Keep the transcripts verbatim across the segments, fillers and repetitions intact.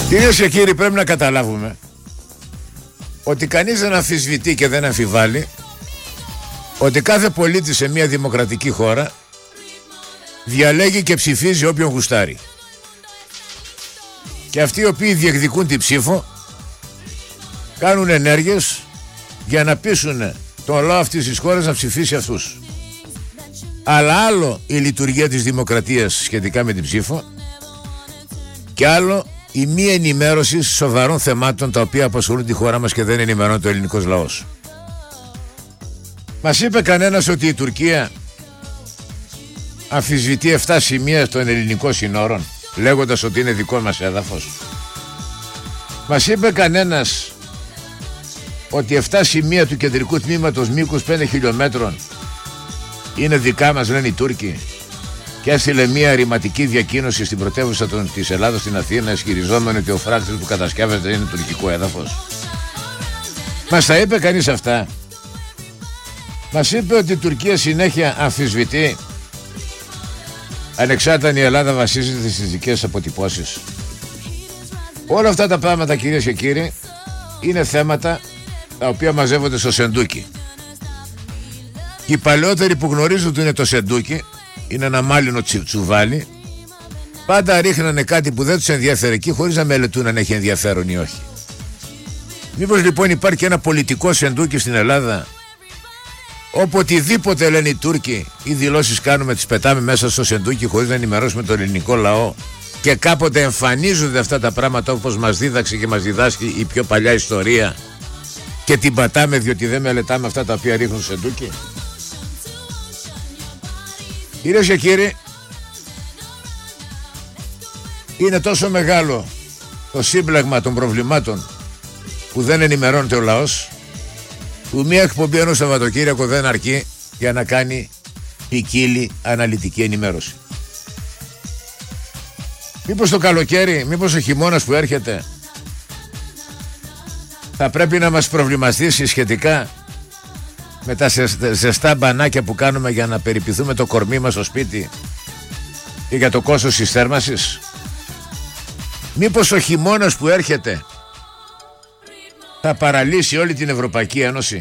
Κυρίες και κύριοι, πρέπει να καταλάβουμε ότι κανείς δεν αμφισβητεί και δεν αμφιβάλλει ότι κάθε πολίτης σε μια δημοκρατική χώρα διαλέγει και ψηφίζει όποιον γουστάρει. Και αυτοί οι οποίοι διεκδικούν την ψήφο κάνουν ενέργειες για να πείσουν τον λαό αυτής της χώρας να ψηφίσει αυτούς. Αλλά άλλο η λειτουργία της δημοκρατίας σχετικά με την ψήφο και άλλο η μη ενημέρωση σοβαρών θεμάτων τα οποία απασχολούν τη χώρα μας και δεν ενημερώνει το ελληνικός λαός. Μας είπε κανένας ότι η Τουρκία αμφισβητεί επτά σημεία των ελληνικών συνόρων λέγοντας ότι είναι δικό μας έδαφος? Μας είπε κανένας ότι επτά σημεία του κεντρικού τμήματος μήκους πέντε χιλιόμετρων είναι δικά μας, λένε οι Τούρκοι, και έστειλε μια ρηματική διακοίνωση στην πρωτεύουσα των, της Ελλάδος, στην Αθήνα, ισχυριζόμενο ότι ο φράκτης που κατασκεύεται είναι τουρκικό έδαφος? Μας τα είπε κανείς αυτά? Μας είπε ότι η Τουρκία συνέχεια αμφισβητεί ανεξάρτητα η Ελλάδα βασίζεται στις δικές αποτυπώσεις? Όλα αυτά τα πράγματα, κυρίες και κύριοι, είναι θέματα τα οποία μαζεύονται στο σεντούκι. Και οι παλαιότεροι που γνωρίζουν ότι είναι το σεντούκι, είναι ένα μάλινο τσουβάλι, πάντα ρίχνανε κάτι που δεν τους ενδιαφέρει εκεί χωρίς να μελετούν αν έχει ενδιαφέρον ή όχι. Μήπως λοιπόν υπάρχει και ένα πολιτικό σεντούκι στην Ελλάδα, όπου οτιδήποτε λένε οι Τούρκοι ή δηλώσεις κάνουμε τις πετάμε μέσα στο σεντούκι χωρίς να ενημερώσουμε τον ελληνικό λαό, και κάποτε εμφανίζονται αυτά τα πράγματα όπως μας δίδαξε και μας διδάσκει η πιο παλιά ιστορία και την πατάμε διότι δεν μελετάμε αυτά τα οποία ρίχνουν σεντούκι? Κυρίες και κύριοι, είναι τόσο μεγάλο το σύμπλεγμα των προβλημάτων που δεν ενημερώνεται ο λαός, που μία εκπομπή ενός Σαββατοκύριακο δεν αρκεί για να κάνει ποικίλη αναλυτική ενημέρωση. Μήπως το καλοκαίρι, μήπως ο χειμώνας που έρχεται θα πρέπει να μας προβληματίσει σχετικά με τα ζεστά μπανάκια που κάνουμε για να περιποιηθούμε το κορμί μας στο σπίτι και για το κόστος της θέρμασης? Μήπως ο χειμώνας που έρχεται θα παραλύσει όλη την Ευρωπαϊκή Ένωση?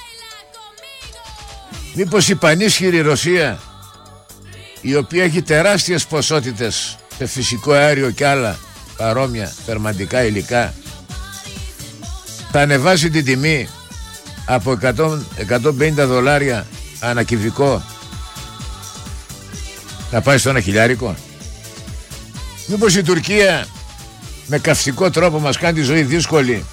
Μήπως η πανίσχυρη Ρωσία, η οποία έχει τεράστιες ποσότητες σε φυσικό αέριο και άλλα παρόμοια θερμαντικά υλικά, θα ανεβάσει την τιμή από εκατό με εκατόν πενήντα δολάρια ανά κυβικό να πάει στο ένα χιλιάρικο? Μήπως η Τουρκία με καυστικό τρόπο μας κάνει τη ζωή δύσκολη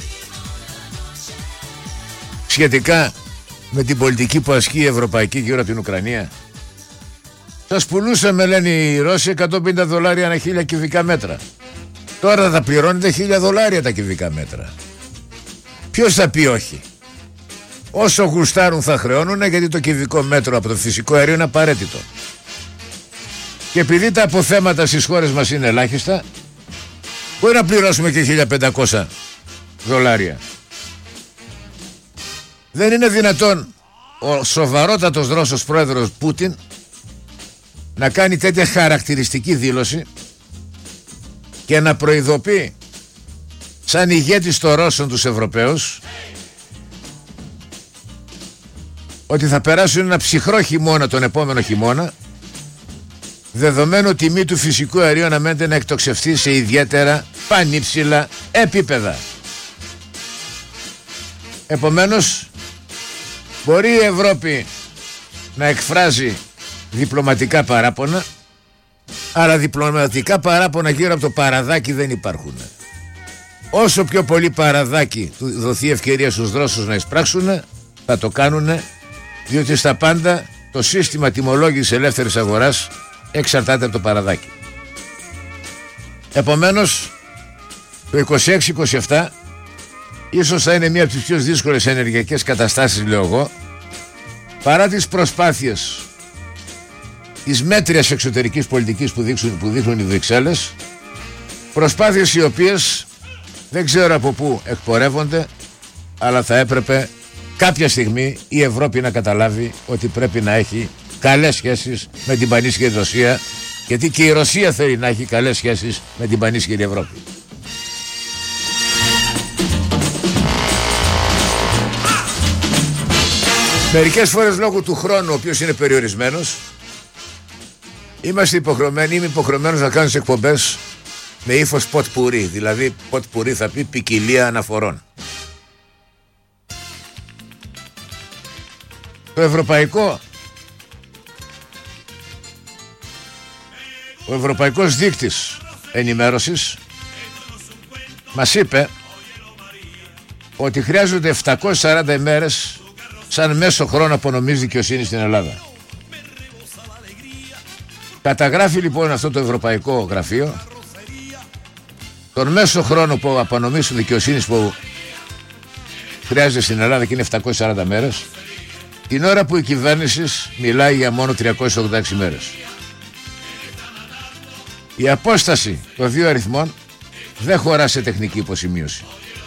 σχετικά με την πολιτική που ασκεί η Ευρωπαϊκή γύρω από την Ουκρανία? Σας πουλούσαμε, λένε οι Ρώσοι, εκατόν πενήντα δολάρια ανά χίλια κυβικά μέτρα. Τώρα θα πληρώνετε χίλια δολάρια τα κυβικά μέτρα. Ποιος θα πει όχι? Όσο γουστάρουν θα χρεώνουν, γιατί το κυβικό μέτρο από το φυσικό αέριο είναι απαραίτητο. Και επειδή τα αποθέματα στις χώρες μας είναι ελάχιστα, μπορεί να πληρώσουμε και χίλια πεντακόσια δολάρια. Δεν είναι δυνατόν ο σοβαρότατος Ρώσος πρόεδρος Πούτιν να κάνει τέτοια χαρακτηριστική δήλωση και να προειδοποιεί σαν ηγέτης των Ρώσων τους Ευρωπαίους ότι θα περάσουν ένα ψυχρό χειμώνα τον επόμενο χειμώνα, δεδομένου τιμή του φυσικού αερίου αναμένεται να εκτοξευτεί σε ιδιαίτερα πανύψηλα επίπεδα. Επομένως, μπορεί η Ευρώπη να εκφράζει διπλωματικά παράπονα, αλλά διπλωματικά παράπονα γύρω από το παραδάκι δεν υπάρχουν. Όσο πιο πολύ παραδάκι δοθεί ευκαιρία στους Ρώσους να εισπράξουν, θα το κάνουν, διότι στα πάντα το σύστημα τιμολόγησης ελεύθερης αγοράς εξαρτάται από το παραδάκι. Επομένως, το είκοσι έξι είκοσι επτά ίσως θα είναι μία από τις πιο δύσκολες ενεργειακές καταστάσεις, λέω εγώ, παρά τις προσπάθειες της μέτριας εξωτερικής πολιτικής που δείχνουν, που δείχνουν οι Βρυξέλλες, προσπάθειες οι οποίες δεν ξέρω από πού εκπορεύονται, αλλά θα έπρεπε κάποια στιγμή η Ευρώπη να καταλάβει ότι πρέπει να έχει καλές σχέσεις με την πανίσχυρη Ρωσία, γιατί και η Ρωσία θέλει να έχει καλές σχέσεις με την πανίσχυρη Ευρώπη. Μερικές φορές λόγω του χρόνου, ο οποίος είναι περιορισμένος, είμαστε υποχρεωμένοι, είμαι υποχρεωμένος να κάνω τις εκπομπές με ύφος ποτ πουρί. Δηλαδή ποτ πουρί θα πει ποικιλία αναφορών. Το ευρωπαϊκό Ο Ευρωπαϊκός Δίκτυς Ενημέρωσης μας είπε ότι χρειάζονται επτακόσιες σαράντα ημέρες σαν μέσο χρόνο απονομής δικαιοσύνης στην Ελλάδα. Καταγράφει λοιπόν αυτό το Ευρωπαϊκό Γραφείο τον μέσο χρόνο που απονομής δικαιοσύνης που χρειάζεται στην Ελλάδα, και είναι επτακόσιες σαράντα μέρες, την ώρα που η κυβέρνηση μιλάει για μόνο τριακόσιες ογδόντα έξι μέρες. Η απόσταση των δύο αριθμών δεν χωρά σε τεχνική υποσημείωση.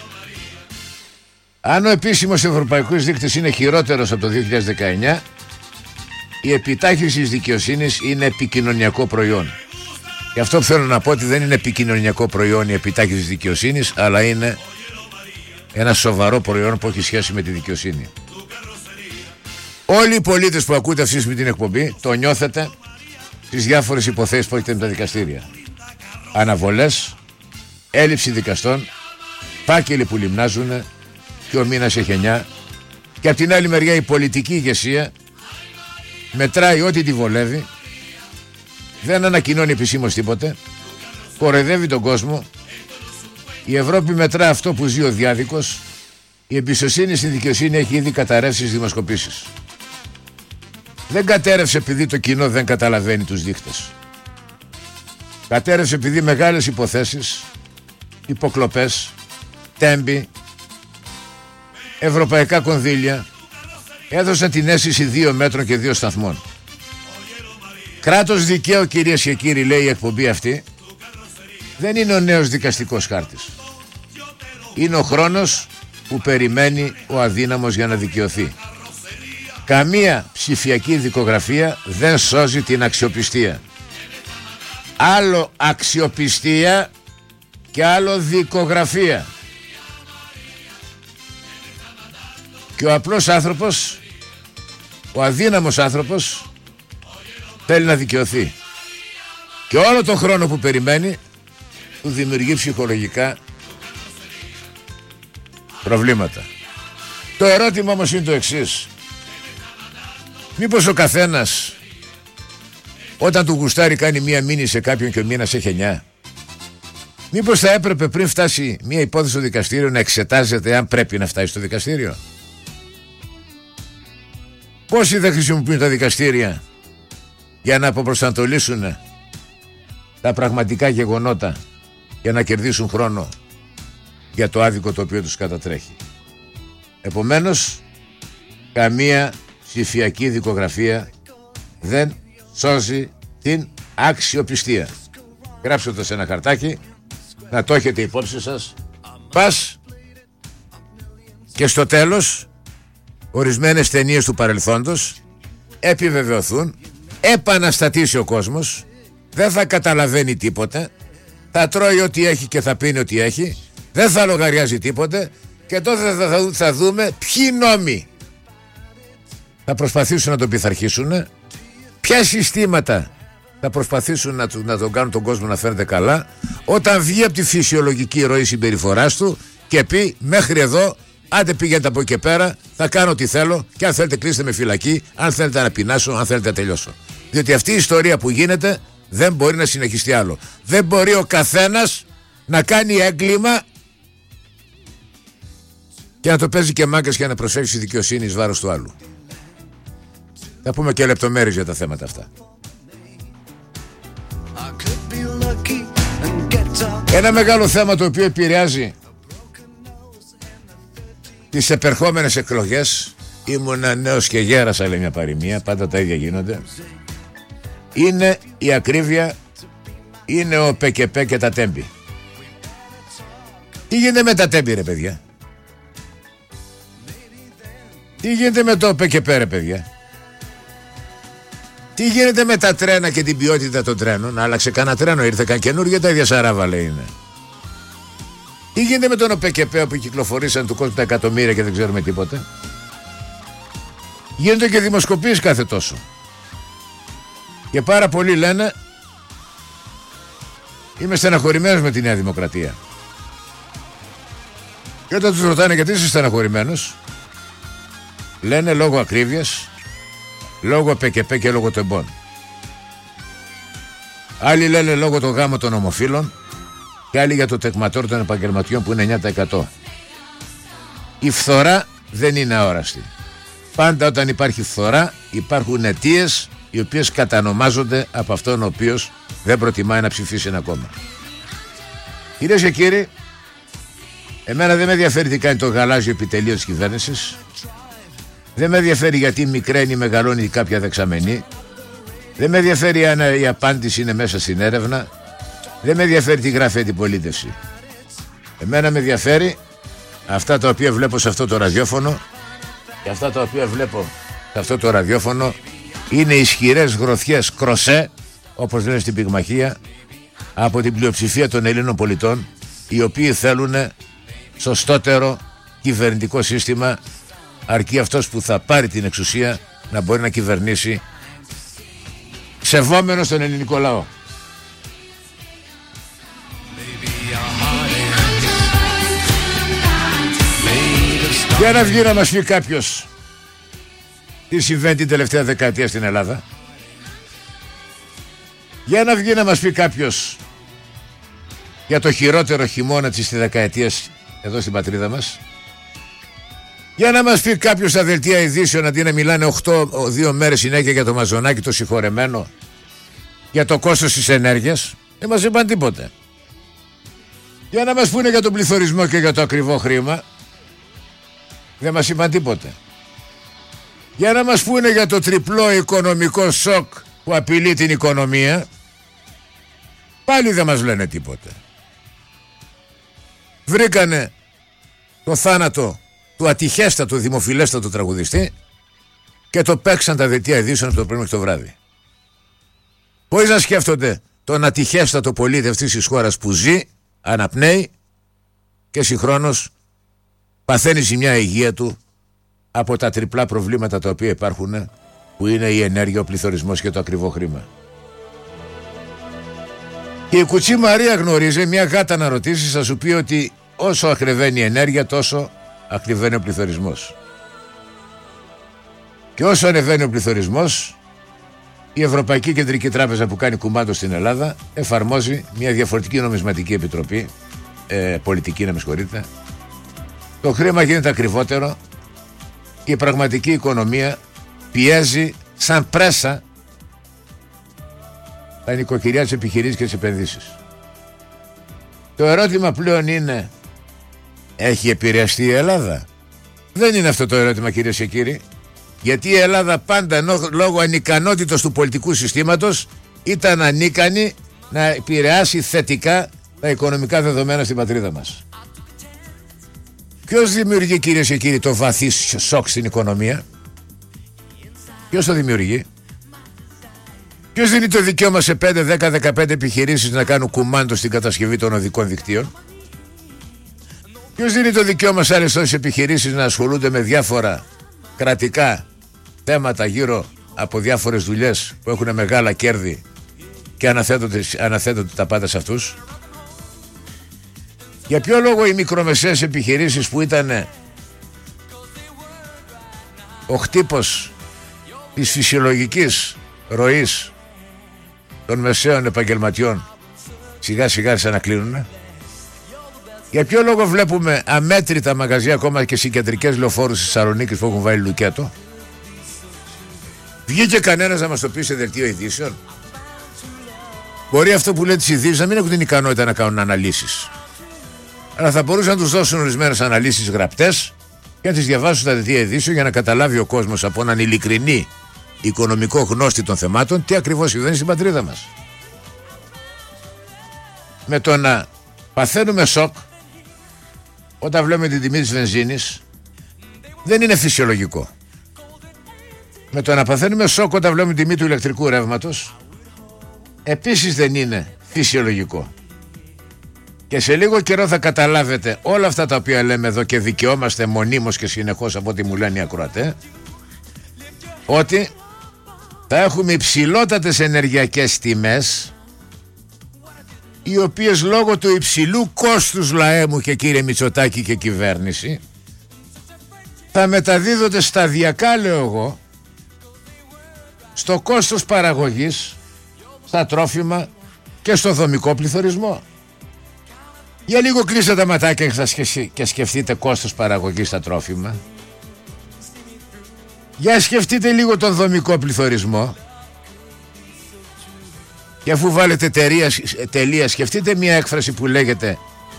Αν ο επίσημος ευρωπαϊκός δείκτης είναι χειρότερος από το δύο χιλιάδες δεκαεννιά, η επιτάχυνση της δικαιοσύνης είναι επικοινωνιακό προϊόν. Γι' αυτό θέλω να πω ότι δεν είναι επικοινωνιακό προϊόν η επιτάχυνση της δικαιοσύνης, αλλά είναι ένα σοβαρό προϊόν που έχει σχέση με τη δικαιοσύνη. Όλοι οι πολίτες που ακούτε αυτή την εκπομπή το νιώθετε στις διάφορες υποθέσεις που έχετε με τα δικαστήρια. Αναβολές, έλλειψη δικαστών, φάκελοι που λιμνάζουν και ο μήνας έχει εννιά, και από την άλλη μεριά η πολιτική ηγεσία μετράει ό,τι τη βολεύει, δεν ανακοινώνει επισήμως τίποτε, κοροϊδεύει τον κόσμο. Η Ευρώπη μετρά αυτό που ζει ο διάδικος. Η εμπιστοσύνη στη δικαιοσύνη έχει ήδη καταρρεύσει στις δημοσκοπήσεις. Δεν κατέρευσε επειδή το κοινό δεν καταλαβαίνει τους δείκτες. Κατέρευσε επειδή μεγάλες υποθέσεις, υποκλοπές, τέμπη, ευρωπαϊκά κονδύλια έδωσαν την αίσθηση δύο μέτρων και δύο σταθμών. Κράτος δικαίου, κυρίες και κύριοι, λέει η εκπομπή αυτή, δεν είναι ο νέος δικαστικός χάρτης. Είναι ο χρόνος που περιμένει ο αδύναμος για να δικαιωθεί. Καμία ψηφιακή δικογραφία δεν σώζει την αξιοπιστία. Άλλο αξιοπιστία και άλλο δικογραφία. Και ο απλός άνθρωπος, ο αδύναμος άνθρωπος, θέλει να δικαιωθεί. Και όλο τον χρόνο που περιμένει του δημιουργεί ψυχολογικά προβλήματα. Το ερώτημα όμως είναι το εξής. Μήπως ο καθένας όταν του γουστάρει κάνει μία μήνυση σε κάποιον και ο μήνας έχει εννιά? Μήπως θα έπρεπε πριν φτάσει μία υπόθεση στο δικαστήριο να εξετάζεται αν πρέπει να φτάσει στο δικαστήριο? Πόσοι δεν χρησιμοποιούν τα δικαστήρια για να αποπροσανατολίσουν τα πραγματικά γεγονότα, για να κερδίσουν χρόνο για το άδικο το οποίο τους κατατρέχει? Επομένως, καμία ψηφιακή δικογραφία δεν σώζει την αξιοπιστία. Γράψτε το σε ένα χαρτάκι, να το έχετε υπόψη σας. Πας και στο τέλος ορισμένες ταινίες του παρελθόντος επιβεβαιωθούν, επαναστατήσει ο κόσμος, δεν θα καταλαβαίνει τίποτε, θα τρώει ό,τι έχει και θα πίνει ό,τι έχει, δεν θα λογαριάζει τίποτε, και τότε θα, θα, θα δούμε ποιοι νόμοι θα προσπαθήσουν να τον πειθαρχήσουν, ποια συστήματα θα προσπαθήσουν να, του, να τον κάνουν τον κόσμο να φαίνεται καλά, όταν βγει από τη φυσιολογική ροή συμπεριφοράς του και πει μέχρι εδώ, άντε πήγαινε από εκεί και πέρα, θα κάνω ό,τι θέλω, και αν θέλετε κλείστε με φυλακή, αν θέλετε να πεινάσω, αν θέλετε να τελειώσω. Διότι αυτή η ιστορία που γίνεται δεν μπορεί να συνεχιστεί άλλο. Δεν μπορεί ο καθένας να κάνει έγκλημα και να το παίζει και μάγκας και να προσφέρει τη δικαιοσύνη εις βάρος του άλλου. Θα πούμε και λεπτομέρειες για τα θέματα αυτά. Ένα μεγάλο θέμα το οποίο επηρεάζει τις επερχόμενες εκλογές, ήμουνα νέος και γέρασα, λέει μια παροιμία, πάντα τα ίδια γίνονται, είναι η ακρίβεια, είναι ο ΠΚΠ και τα τέμπη. Τι γίνεται με τα τέμπη, ρε παιδιά? Τι γίνεται με το ΠΚΠ, ρε παιδιά? Τι γίνεται με τα τρένα και την ποιότητα των τρένων? Άλλαξε κανένα τρένο, ήρθε καν καινούργια, τα ίδια σαράβα λέει είναι. Τι γίνεται με τον ΟΠΚΠ που κυκλοφορήσαν του κόσμου τα εκατομμύρια και δεν ξέρουμε τίποτε? Γίνονται και δημοσκοπήσεις κάθε τόσο. Και πάρα πολλοί λένε είμαι στεναχωρημένος με τη Νέα Δημοκρατία. Και όταν τους ρωτάνε γιατί είσαι στεναχωρημένος, λένε λόγω ακρίβειας, λόγω ΠΚΠ και λόγω τεμπών. Άλλοι λένε λόγω το γάμο των ομοφύλων και άλλοι για το τεκματόρ των επαγγελματιών που είναι εννιά τοις εκατό. Η φθορά δεν είναι αόραστη. Πάντα όταν υπάρχει φθορά υπάρχουν αιτίες οι οποίες κατανομάζονται από αυτόν ο οποίος δεν προτιμάει να ψηφίσει ένα κόμμα. Κυρίες και κύριοι, εμένα δεν με ενδιαφέρει τι κάνει το γαλάζιο επιτελείο της κυβέρνησης. Δεν με ενδιαφέρει γιατί μικραίνει ή μεγαλώνει κάποια δεξαμενή. Δεν με ενδιαφέρει αν η απάντηση είναι μέσα στην έρευνα. Δεν με ενδιαφέρει τι γράφει η αντιπολίτευση. Εμένα με ενδιαφέρει αυτά τα οποία βλέπω σε αυτό το ραδιόφωνο, και αυτά τα οποία βλέπω σε αυτό το ραδιόφωνο είναι ισχυρές γροθιές κροσέ, όπως λένε στην πυγμαχία, από την πλειοψηφία των Ελλήνων πολιτών, οι οποίοι θέλουν σωστότερο κυβερνητικό σύστημα, αρκεί αυτός που θα πάρει την εξουσία να μπορεί να κυβερνήσει σεβόμενος τον ελληνικό λαό. Για να βγει να μας πει κάποιος τι συμβαίνει την τελευταία δεκαετία στην Ελλάδα. Για να βγει να μας πει κάποιος για το χειρότερο χειμώνα της δεκαετίας εδώ στην πατρίδα μας. Για να μας πει κάποιος στα δελτία ειδήσεων, αντί να μιλάνε οκτώ δύο μέρες συνέχεια για το μαζονάκι το συγχωρεμένο, για το κόστος της ενέργειας, δεν μας είπαν τίποτε. Για να μας πούνε για τον πληθωρισμό και για το ακριβό χρήμα, δεν μας είπαν τίποτε. Για να μας πούνε για το τριπλό οικονομικό σοκ που απειλεί την οικονομία, πάλι δεν μας λένε τίποτε. Βρήκανε το θάνατο του ατυχέστατου δημοφιλέστατου τραγουδιστή και το παίξαν τα δελτία ειδήσεων από το πρωί μέχρι το βράδυ. Χωρίς να σκέφτονται τον ατυχέστατο πολίτη αυτής της χώρας που ζει, αναπνέει και συγχρόνως παθαίνει ζημιά υγεία του από τα τριπλά προβλήματα τα οποία υπάρχουν, που είναι η ενέργεια, ο πληθωρισμός και το ακριβό χρήμα. Και η κουτσή Μαρία γνωρίζει, μια γάτα να ρωτήσει θα σου πει ότι όσο ακριβένει η ενέργεια τόσο ακριβένει ο πληθωρισμός. Και όσο ανεβαίνει ο πληθωρισμός, η Ευρωπαϊκή Κεντρική Τράπεζα που κάνει κουμάντο στην Ελλάδα εφαρμόζει μια διαφορετική νομισματική επιτροπή, ε, πολιτική να με συγχωρείτε. Το χρήμα γίνεται ακριβότερο και η πραγματική οικονομία πιέζει σαν πρέσα τα νοικοκυριά, τις επιχειρήσεις και τις επενδύσεις. Το ερώτημα πλέον είναι, έχει επηρεαστεί η Ελλάδα? Δεν είναι αυτό το ερώτημα, κυρίες και κύριοι, γιατί η Ελλάδα πάντα ενώ, λόγω ανικανότητος του πολιτικού συστήματος ήταν ανίκανη να επηρεάσει θετικά τα οικονομικά δεδομένα στην πατρίδα μας. Ποιος δημιουργεί, κυρίες και κύριοι, το βαθύ σοκ στην οικονομία? Ποιος το δημιουργεί? Ποιος δίνει το δικαίωμα σε πέντε, δέκα, δεκαπέντε επιχειρήσεις να κάνουν κουμάντο στην κατασκευή των οδικών δικτύων? Ποιος δίνει το δικαίωμα σε άλλες τόσες επιχειρήσεις να ασχολούνται με διάφορα κρατικά θέματα γύρω από διάφορες δουλειές που έχουν μεγάλα κέρδη και αναθέτονται, αναθέτονται τα πάντα σε αυτούς? Για ποιο λόγο οι μικρομεσαίες επιχειρήσεις που ήταν ο χτύπος της φυσιολογικής ροής των μεσαίων επαγγελματιών σιγά σιγά άρχισαν να κλείνουνε? Για ποιο λόγο βλέπουμε αμέτρητα μαγαζιά ακόμα και στις κεντρικές λεωφόρους της Θεσσαλονίκης που έχουν βάλει λουκέτο? Βγήκε κανένας να μας το πει σε δελτίο ειδήσεων? Μπορεί αυτό που λέει τις ειδήσεις να μην έχουν την ικανότητα να κάνουν αναλύσεις, αλλά θα μπορούσαν να τους δώσουν ορισμένες αναλύσεις γραπτές και να τις διαβάσουν στα δελτία ειδήσεων για να καταλάβει ο κόσμος από έναν ειλικρινή οικονομικό γνώστη των θεμάτων τι ακριβώς συμβαίνει στην πατρίδα μας. Με το να παθαίνουμε σοκ όταν βλέπουμε την τιμή της βενζίνης δεν είναι φυσιολογικό. Με το να παθαίνουμε σοκ όταν βλέπουμε την τιμή του ηλεκτρικού ρεύματος επίσης δεν είναι φυσιολογικό. Και σε λίγο καιρό θα καταλάβετε όλα αυτά τα οποία λέμε εδώ και δικαιόμαστε μονίμως και συνεχώς από ό,τι μου λένε οι ακροατές, ότι θα έχουμε υψηλότατες ενεργειακές τιμές, οι οποίες λόγω του υψηλού κόστους, λαέ μου και κύριε Μητσοτάκη και κυβέρνηση, θα μεταδίδονται σταδιακά, λέω εγώ, στο κόστος παραγωγής, στα τρόφιμα και στο δομικό πληθωρισμό. Για λίγο κλείστε τα ματάκια και σκεφτείτε κόστος παραγωγής στα τρόφιμα. Για σκεφτείτε λίγο τον δομικό πληθωρισμό. Και αφού βάλετε τελεία, τελεία σκεφτείτε μια έκφραση που λέγεται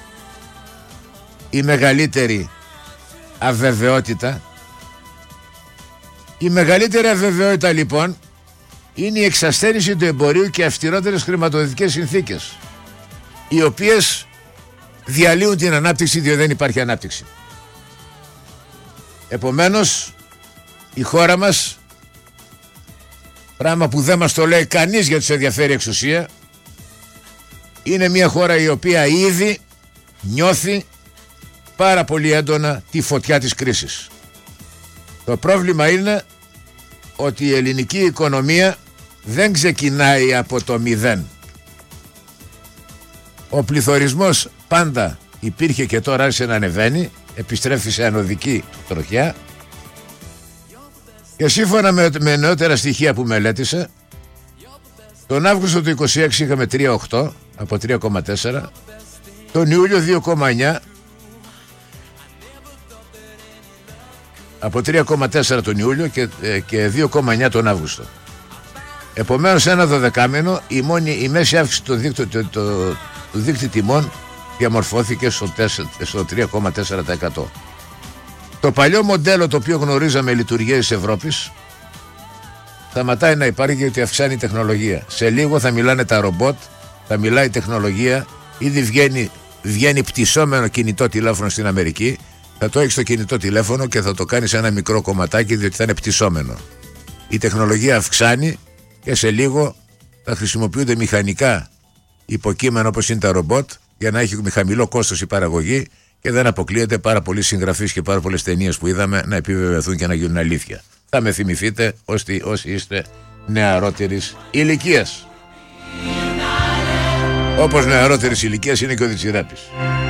η μεγαλύτερη αβεβαιότητα. Η μεγαλύτερη αβεβαιότητα λοιπόν είναι η εξασθένιση του εμπορίου και αυστηρότερες χρηματοδοτικές συνθήκες, οι οποίες διαλύουν την ανάπτυξη, διότι δεν υπάρχει ανάπτυξη. Επομένως η χώρα μας, πράγμα που δεν μας το λέει κανείς γιατί τους ενδιαφέρει εξουσία, είναι μια χώρα η οποία ήδη νιώθει πάρα πολύ έντονα τη φωτιά της κρίσης. Το πρόβλημα είναι ότι η ελληνική οικονομία δεν ξεκινάει από το μηδέν. Ο πληθωρισμός πάντα υπήρχε και τώρα άρχισε να ανεβαίνει, επιστρέφει σε ανωδική τροχιά και σύμφωνα με, με νεότερα στοιχεία που μελέτησε, τον Αύγουστο του είκοσι έξι είχαμε τρία κόμμα οκτώ από τρία κόμμα τέσσερα, τον Ιούλιο δύο κόμμα εννιά από τρία κόμμα τέσσερα τον Ιούλιο και, ε, και δύο κόμμα εννιά τον Αύγουστο. Επομένως ένα δωδεκάμηνο η, μόνη, η μέση αύξηση του δίκτυου, το, το, το δίκτυ τιμών διαμορφώθηκε στο, στο τρία κόμμα τέσσερα τοις εκατό. Το παλιό μοντέλο το οποίο γνωρίζαμε λειτουργία της Ευρώπης σταματάει να υπάρχει γιατί αυξάνει η τεχνολογία. Σε λίγο θα μιλάνε τα ρομπότ, θα μιλάει η τεχνολογία, ήδη βγαίνει, βγαίνει πτυσσόμενο κινητό τηλέφωνο στην Αμερική. Θα το έχεις στο κινητό τηλέφωνο και θα το κάνεις ένα μικρό κομματάκι διότι θα είναι πτυσσόμενο. Η τεχνολογία αυξάνει και σε λίγο θα χρησιμοποιούνται μηχανικά υποκείμενα όπως είναι τα ρομπότ για να έχει χαμηλό κόστος η παραγωγή και δεν αποκλείεται πάρα πολλοί συγγραφείς και πάρα πολλές ταινίες που είδαμε να επιβεβαιωθούν και να γίνουν αλήθεια. Θα με θυμηθείτε όσοι, όσοι είστε νεαρότερης ηλικίας. Όπως νεαρότερης ηλικίας είναι και ο Διτσιράπης.